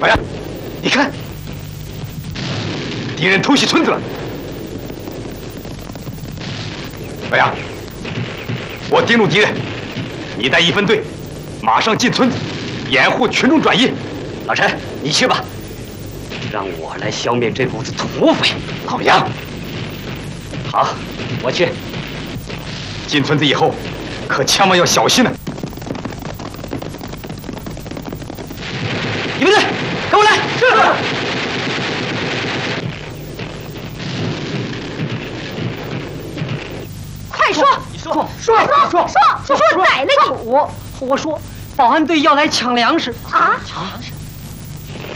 老杨，你看，敌人偷袭村子了。老杨，我盯住敌人，你带1分队，马上进村子，掩护群众转移。 老陈，你去吧，让我来消灭这股子土匪。 老杨， 好，我去。 进村子以后，可千万要小心呢。 你们队，跟我来。是。 快说！ 说哪个土？ 我说保安队要来抢粮食啊！抢粮食！